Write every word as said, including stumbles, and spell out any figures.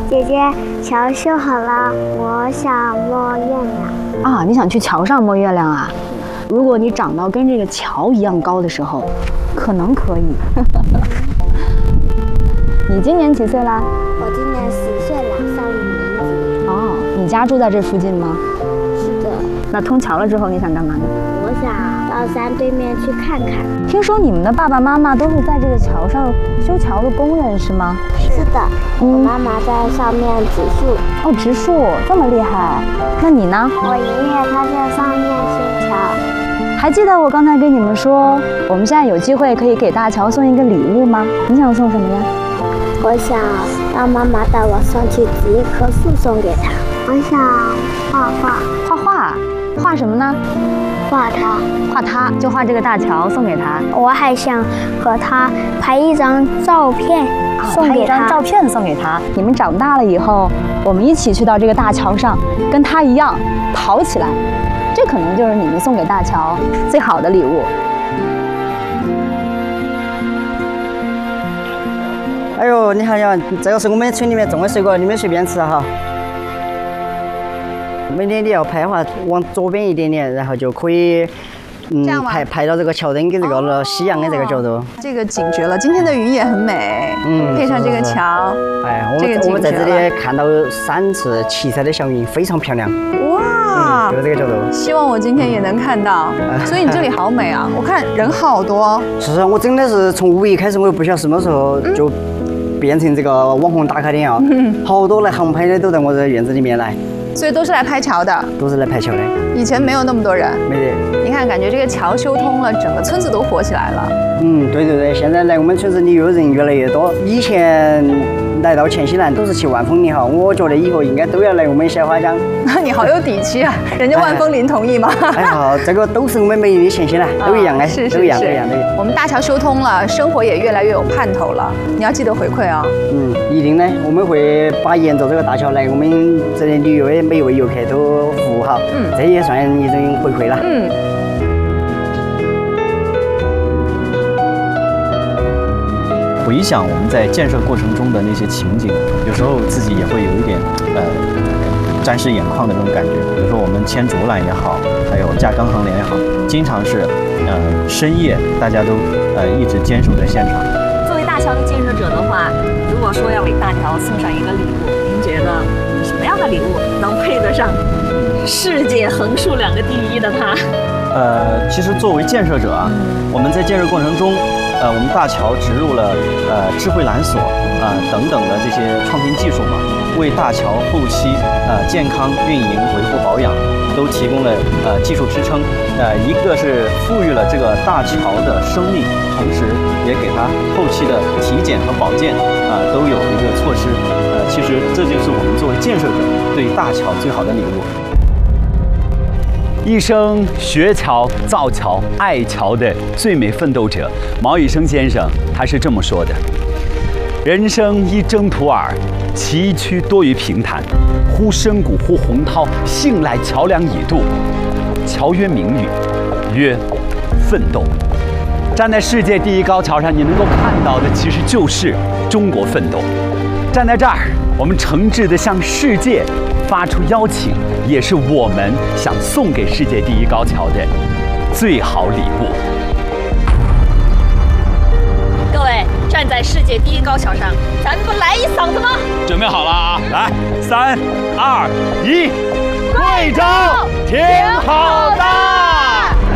姐姐，桥修好了，我想摸月亮。 啊，你想去桥上摸月亮啊？如果你长到跟这个桥一样高的时候，可能可以。你今年几岁啦？ 我今年十岁了，上一年级。 哦，你家住在这附近吗？ 是的。 那通桥了之后，你想干嘛呢？ 我想到山对面去看看。 听说你们的爸爸妈妈都是在这个桥上修桥的工人是吗？ 是的，嗯、我妈妈在上面植树。 哦，植树这么厉害。那你呢？ 我爷爷他在上面修桥。 还记得我刚才跟你们说，我们现在有机会可以给大乔送一个礼物吗？你想送什么呀？ 我想让妈妈带我上去植一棵树送给她。我想画画。 画画？画什么呢？ 画它。 画它，就画这个大桥送给他。 我还想和他拍一张照片，送给他。 拍一张照片送给他。你们长大了以后，我们一起去到这个大桥上，跟他一样跑起来。这可能就是你们送给大乔最好的礼物。 哎呦，你看呀，这个是我们村里面种的水果，你们随便吃哈。每天你要拍的话，往左边一点点，然后就可以，嗯，拍拍到这个桥灯跟这个夕阳的这个角度。 这个景绝了，今天的云也很美，嗯，配上这个桥， 哎，我们我们在这里看到三次七彩的小云，非常漂亮。哇，就这个角度。 希望我今天也能看到。所以你这里好美啊，我看人好多。 是啊，我真的是从五一开始，我也不晓得什么时候就变成这个网红打卡点啊，好多来航拍的都在我的院子里面来。 所以都是来拍桥的， 都是来拍桥的。 以前没有那么多人， 没得。 你看，感觉这个桥修通了，整个村子都火起来了。 嗯，对对对，现在来我们村子旅游人越来越多。以前来到黔西南都是去万丰林哈，我觉得以后应该都要来我们小花江。 那你好有底气啊！人家万丰林同意吗？ 哎呀，这个都是我们美丽的黔西南，都一样哎， 是都一样， 都一样的。 我们大桥修通了，生活也越来越有盼头了。你要记得回馈啊。 嗯，一定的，我们会把沿着这个大桥来我们这里旅游的每一位游客都服务好。嗯，这也算一种回馈了。 嗯。 回想我们在建设过程中的那些情景，有时候自己也会有一点呃沾湿眼眶的那种感觉。比如说我们牵竹篮也好，还有架钢横梁也好，经常是呃深夜大家都呃一直坚守在现场。 作为大桥的建设者的话，如果说要给大桥送上一个礼物，您觉得什么样的礼物能配得上世界横竖两个第一的他？ 呃，其实作为建设者啊，我们在建设过程中。呃，我们大桥植入了呃智慧缆索啊、呃、等等的这些创新技术嘛，为大桥后期呃健康运营、维护保养都提供了呃技术支撑。呃，一个是赋予了这个大桥的生命，同时也给它后期的体检和保健啊、呃、都有一个措施。呃，其实这就是我们作为建设者对大桥最好的礼物。 一生学桥、造桥、爱桥的最美奋斗者毛以升先生，他是这么说的：人生一征途耳，崎岖多于平坦。忽深谷，忽洪涛，幸来桥梁已渡。桥曰名语，曰奋斗。站在世界第一高桥上，你能够看到的其实就是中国奋斗。站在这儿，我们诚挚地向世界发出邀请，也是我们想送给世界第一高桥的最好礼物。 各位站在世界第一高桥上，咱们不来一嗓子吗？ 准备好了啊！来，三、二、一，贵州铁